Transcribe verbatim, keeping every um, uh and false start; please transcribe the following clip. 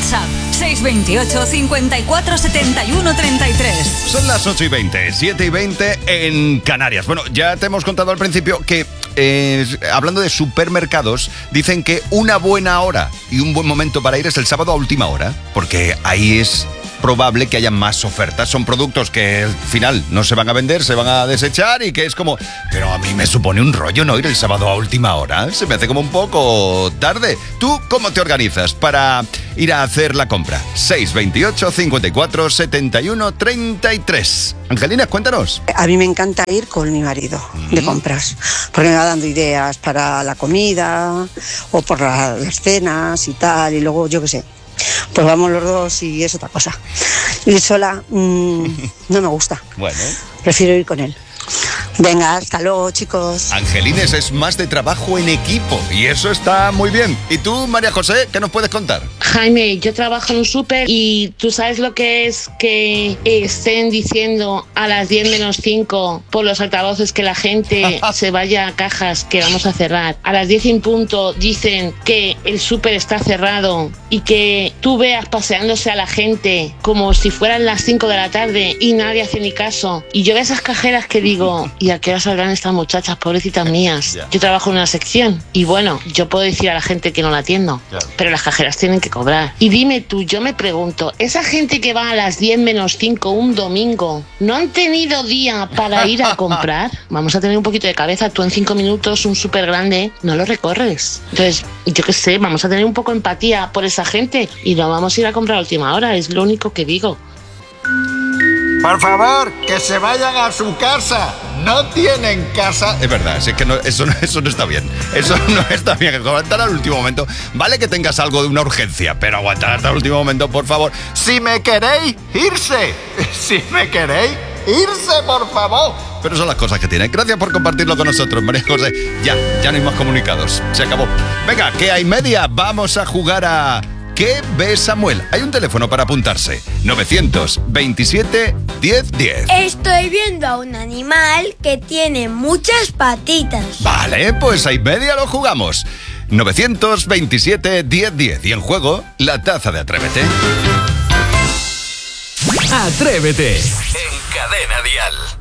WhatsApp seis veintiocho, cincuenta y cuatro, setenta y uno, treinta y tres. Son las ocho y veinte, siete y veinte en Canarias. Bueno, ya te hemos contado al principio que, eh, hablando de supermercados, dicen que una buena hora y un buen momento para ir es el sábado a última hora, porque ahí es probable que haya más ofertas. Son productos que al final no se van a vender, se van a desechar y que es como... Pero a mí me supone un rollo no ir el sábado a última hora. Se me hace como un poco tarde. ¿Tú cómo te organizas para ir a hacer la compra? seis veintiocho, cincuenta y cuatro, setenta y uno, treinta y tres. Angelina, cuéntanos. A mí me encanta ir con mi marido mm. de compras, porque me va dando ideas para la comida o por la, las cenas y tal, y luego yo qué sé. Pues vamos los dos y es otra cosa. Ir sola mmm, no me gusta. Bueno. Prefiero ir con él. Venga, hasta luego, chicos. Angelines, es más de trabajo en equipo y eso está muy bien. ¿Y tú, María José, qué nos puedes contar? Jaime, yo trabajo en un súper y tú sabes lo que es que estén diciendo a las diez menos cinco por los altavoces que la gente se vaya a cajas, que vamos a cerrar. A las diez en punto dicen que el súper está cerrado y que tú veas paseándose a la gente como si fueran las cinco de la tarde y nadie hace ni caso. Y yo veo esas cajeras que digo... ¿Y a qué hora saldrán estas muchachas, pobrecitas mías? Yeah. Yo trabajo en una sección y bueno, yo puedo decir a la gente que no la atiendo, yeah. pero las cajeras tienen que cobrar. Y dime tú, yo me pregunto, esa gente que va a las diez menos cinco un domingo, ¿no han tenido día para ir a comprar? Vamos a tener un poquito de cabeza. Tú en cinco minutos, un súper grande, no lo recorres. Entonces, yo qué sé, vamos a tener un poco de empatía por esa gente y no vamos a ir a comprar a última hora, es lo único que digo. Por favor, que se vayan a su casa. No tienen casa. Es verdad, es que no, eso, no, eso no está bien. Eso no está bien. Aguantar al último momento. Vale que tengas algo de una urgencia, pero aguantar hasta el último momento, por favor. Si me queréis, irse. Si me queréis, irse, por favor. Pero son las cosas que tienen. Gracias por compartirlo con nosotros, María José. Ya, ya no hay más comunicados. Se acabó. Venga, que hay media. Vamos a jugar a... ¿Qué ve Samuel? Hay un teléfono para apuntarse. novecientos veintisiete, diez, diez. Estoy viendo a un animal que tiene muchas patitas. Vale, pues ahí media lo jugamos. novecientos veintisiete, diez, diez. Y en juego, la taza de Atrévete. Atrévete. En Cadena Dial.